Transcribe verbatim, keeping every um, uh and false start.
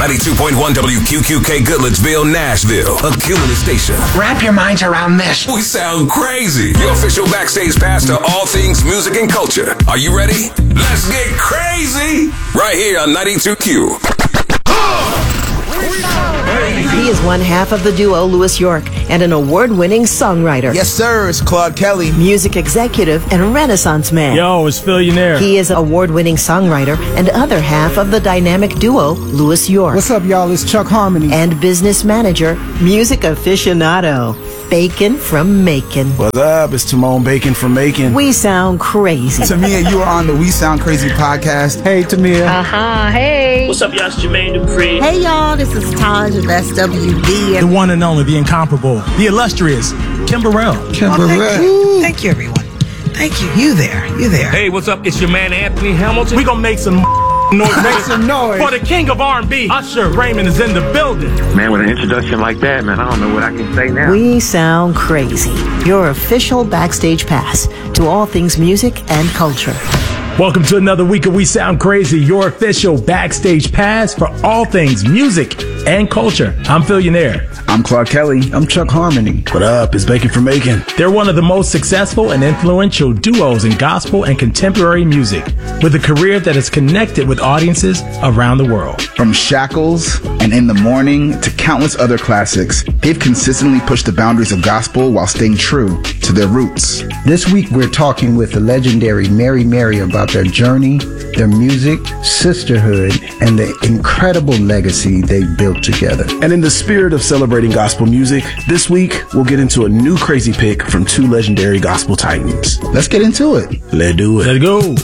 ninety-two point one W Q Q K Goodlettsville, Nashville. A killer station. Wrap your minds around this. We sound crazy. Your official backstage pass to all things music and culture. Are you ready? Let's get crazy. Right here on ninety-two Q. He is one half of the duo Louis York and an award-winning songwriter. Yes, sir. It's Claude Kelly. Music executive and Renaissance man. Yo, it's Phillionaire. He is award-winning songwriter and other half of the dynamic duo Louis York. What's up, y'all? It's Chuck Harmony. And business manager, music aficionado, Bacon from Macon. What's up? It's Timon Bacon from Macon. We sound crazy. Tamia, you are on the We Sound Crazy podcast. Hey, Tamia. Uh-huh, hey. What's up, y'all? It's Jermaine Dupri. Hey, y'all. This is Taj of S W D. The one and only, the incomparable, the illustrious, Kim Burrell. Kim oh, Burrell. Thank you. Thank you, everyone. Thank you. You there. You there. Hey, what's up? It's your man, Anthony Hamilton. We gonna make some noise. Make some noise. For the king of R and B, Usher Raymond is in the building. Man, with an introduction like that, man, I don't know what I can say now. We sound crazy. Your official backstage pass to all things music and culture. Welcome to another week of We Sound Crazy, your official backstage pass for all things music and culture. I'm Phillionaire. I'm Claude Kelly. I'm Chuck Harmony. What up? It's Bacon from Macon. They're one of the most successful and influential duos in gospel and contemporary music, with a career that is connected with audiences around the world. From Shackles and In the Morning to countless other classics, they've consistently pushed the boundaries of gospel while staying true to their roots. This week, we're talking with the legendary Mary Mary about their journey, their music, sisterhood, and the incredible legacy they've built together. And in the spirit of celebrating gospel music, this week, we'll get into a new crazy pick from two legendary gospel titans. Let's get into it. Let's do it. Let's go.